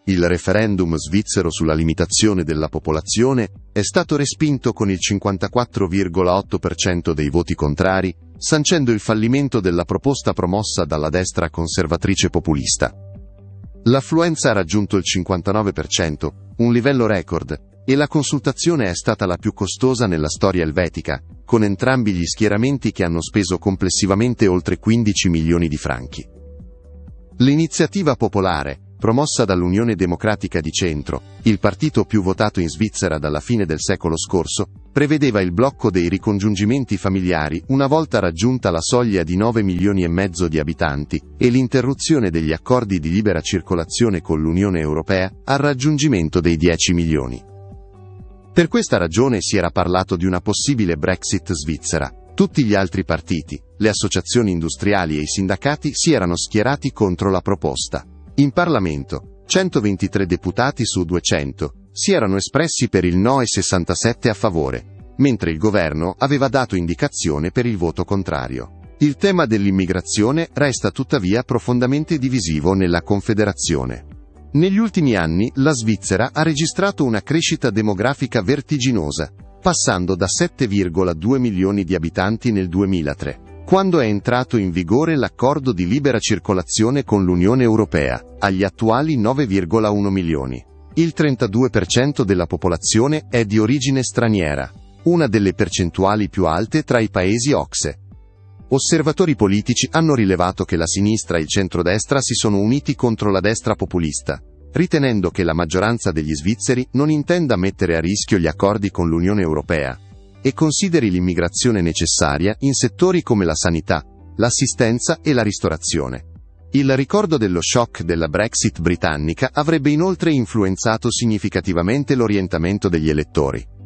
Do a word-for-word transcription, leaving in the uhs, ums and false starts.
Il referendum svizzero sulla limitazione della popolazione è stato respinto con il cinquantaquattro virgola otto per cento dei voti contrari, sancendo il fallimento della proposta promossa dalla destra conservatrice populista. L'affluenza ha raggiunto il cinquantanove per cento, un livello record, e la consultazione è stata la più costosa nella storia elvetica, con entrambi gli schieramenti che hanno speso complessivamente oltre quindici milioni di franchi. L'iniziativa popolare, promossa dall'Unione Democratica di Centro, il partito più votato in Svizzera dalla fine del secolo scorso, prevedeva il blocco dei ricongiungimenti familiari una volta raggiunta la soglia di nove milioni e mezzo di abitanti e l'interruzione degli accordi di libera circolazione con l'Unione Europea al raggiungimento dei dieci milioni. Per questa ragione si era parlato di una possibile Brexit svizzera. Tutti gli altri partiti, le associazioni industriali e i sindacati si erano schierati contro la proposta. In Parlamento, centoventitré deputati su duecento si erano espressi per il no e sessantasette a favore, mentre il governo aveva dato indicazione per il voto contrario. Il tema dell'immigrazione resta tuttavia profondamente divisivo nella Confederazione. Negli ultimi anni la Svizzera ha registrato una crescita demografica vertiginosa, passando da sette virgola due milioni di abitanti nel duemilatré. Quando è entrato in vigore l'accordo di libera circolazione con l'Unione Europea, agli attuali nove virgola uno milioni. Il trentadue per cento della popolazione è di origine straniera, una delle percentuali più alte tra i paesi O C S E. Osservatori politici hanno rilevato che la sinistra e il centrodestra si sono uniti contro la destra populista, ritenendo che la maggioranza degli svizzeri non intenda mettere a rischio gli accordi con l'Unione Europea e consideri l'immigrazione necessaria in settori come la sanità, l'assistenza e la ristorazione. Il ricordo dello shock della Brexit britannica avrebbe inoltre influenzato significativamente l'orientamento degli elettori.